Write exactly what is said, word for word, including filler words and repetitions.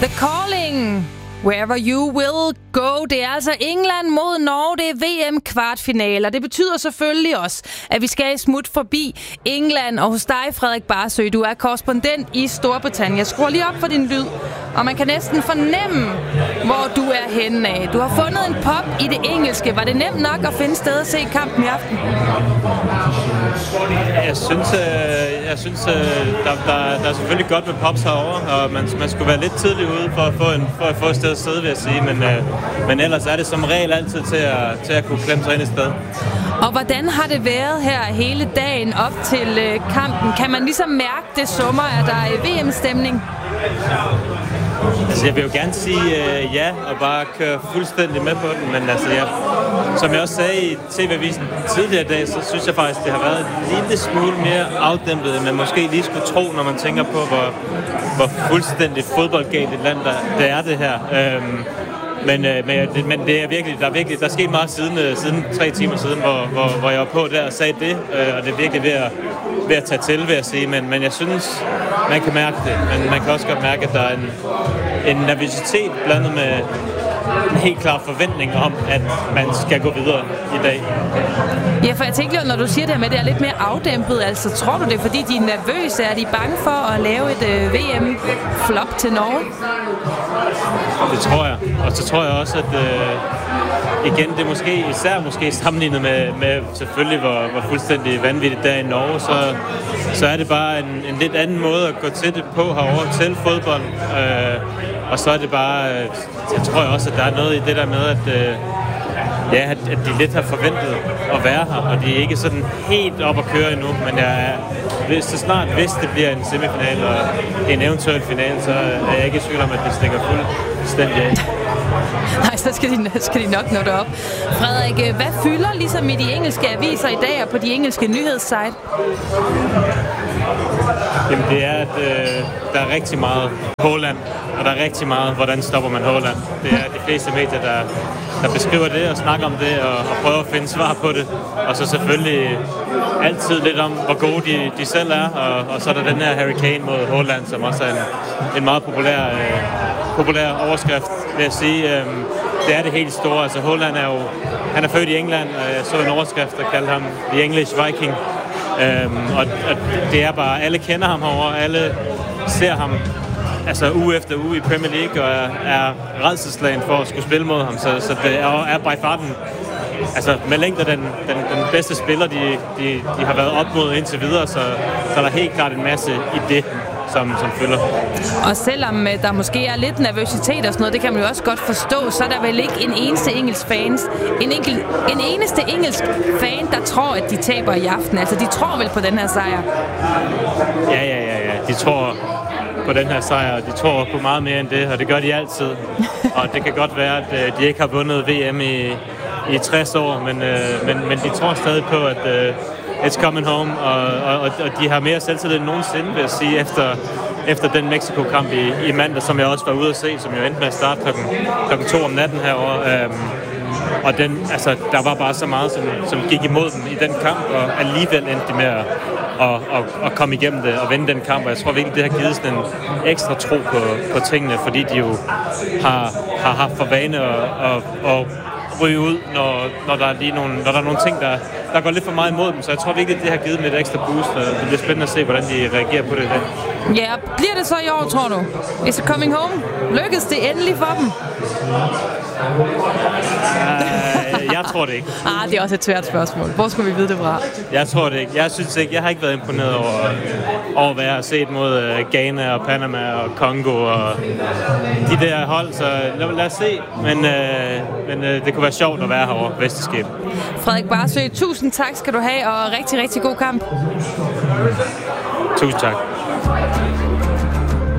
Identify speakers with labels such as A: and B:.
A: The Calling. Wherever you will go. Det er altså England mod Norge. Det er V M-kvartfinaler. Det betyder selvfølgelig også, at vi skal smut forbi England. Og hos dig, Frederik Barsøe, du er korrespondent i Storbritannien. Skru lige op for din lyd, og man kan næsten fornemme, hvor du er henne af. Du har fundet en pop i det engelske. Var det nemt nok at finde sted at se kampen i aften?
B: Jeg synes, øh, jeg synes øh, der, der, der er selvfølgelig godt med pops herovre, og man, man skulle være lidt tidligt ude for at få, en, for at få et sted at sidde, vil jeg sige. Men, øh, men ellers er det som regel altid til at, til at kunne klemme sig ind et sted.
A: Og hvordan har det været her hele dagen op til øh, kampen? Kan man ligesom mærke det summer? Er der V M-stemning?
B: Altså, jeg vil jo gerne sige øh, ja, og bare køre fuldstændig med på den, men altså, jeg, som jeg også sagde i T V-avisen tidligere i dag, så synes jeg faktisk, det har været en lille smule mere afdæmpet, end man måske lige skulle tro, når man tænker på, hvor, hvor fuldstændig fodboldgalt et land, der, der er det her. Øhm, Men, øh, men, men det er virkelig, der er virkelig, der er sket meget siden, øh, siden tre timer siden, hvor, hvor, hvor jeg var på der og sagde det, øh, og det er virkelig ved at, ved at tage til, vil jeg sige. Men, men jeg synes, man kan mærke det, men man kan også godt mærke, at der er en, en nervøsitet blandet med en helt klar forventning om, at man skal gå videre i dag.
A: Ja, for jeg tænker, når du siger det her med, at det er lidt mere afdæmpet, altså tror du det, fordi de er nervøse? Er de bange for at lave et øh, V M-flop til Norge?
B: Det tror jeg. Og så tror jeg også, at øh, igen, det er måske især måske sammenlignet med, med selvfølgelig, hvor, hvor fuldstændig vanvittigt der i Norge, så, så er det bare en, en lidt anden måde at gå til det på herovre til fodbold. Øh, og så er det bare, øh, jeg tror også, at der er noget i det der med, at øh, ja, at, at de lidt har forventet at være her, og de er ikke sådan helt op at køre endnu, men jeg er, så snart hvis det bliver en semifinal og en eventuel final, så er jeg ikke i tvivl om, at det stikker fuldstændig af.
A: Nej, så skal de, skal de nok nå det op. Frederik, hvad fylder ligesom i de engelske aviser i dag og på de engelske nyhedssite?
B: Jamen det er, at øh, der er rigtig meget Haaland, og der er rigtig meget, hvordan stopper man Haaland. Det er de fleste medier, der, der beskriver det og snakker om det og, og prøver at finde svar på det. Og så selvfølgelig altid lidt om, hvor gode de, de selv er. Og, og så er der den her Harry Kane mod Haaland, som også er en, en meget populær, øh, populær overskrift, vil jeg sige. Øh, det er det helt store. Altså Haaland er jo, han er født i England, og jeg så en overskrift, der kaldte ham The English Viking. Øhm, og, og det er bare, alle kender ham herovre, alle ser ham altså uge efter uge i Premier League og er, er rædselsslagen for at skulle spille mod ham, så, så det er, er by far den, altså med længder den, den, den bedste spiller, de, de, de har været op mod indtil videre, så, så er der helt klart en masse i det, som, som følger.
A: Og selvom der måske er lidt nervøsitet og sådan noget, det kan man jo også godt forstå, så er der vel ikke en eneste engelsk fans, en, enkel, en eneste engelsk fan, der tror, at de taber i aften. Altså, de tror vel på den her sejr?
B: Ja, ja, ja, ja. De tror på den her sejr, og de tror på meget mere end det, og det gør de altid. Og det kan godt være, at de ikke har vundet V M i, i tres år, men, men, men de tror stadig på, at it's coming home, og, og, og de har mere selvtillid end nogensinde, vil jeg sige, efter, efter den Mexico-kamp i, i mandag, som jeg også var ude at se, som jo endte med at starte klokken, klokken to om natten herovre. Øhm, og den, altså, der var bare så meget, som, som gik imod dem i den kamp, og alligevel endte de med at, at, at, at komme igennem det og vinde den kamp. Og jeg tror virkelig, det har givet sådan en ekstra tro på, på tingene, fordi de jo har, har haft for vane at, at, at ryge ud, når, når, der er lige nogle, når der er nogle ting, der, der går lidt for meget imod dem. Så jeg tror virkelig, det har givet dem et ekstra boost, og det bliver spændende at se, hvordan de reagerer på det i dag.
A: Ja, bliver det så i år, tror du? Is it coming home? Lykkes det endelig for dem?
B: Uh, jeg tror det ikke.
A: Ah, det er også et svært spørgsmål. Hvor skal vi vide det fra?
B: Jeg tror det ikke. Jeg synes ikke. Jeg har ikke været imponeret over, over hvad jeg har set mod uh, Ghana og Panama og Congo og de der hold. Så lad, lad os se. Men, uh, men uh, det kunne være sjovt at være herovre, hvis det sker.
A: Frederik Barsøe, tusind tak skal du have, og rigtig, rigtig god kamp.
B: Tusind tak.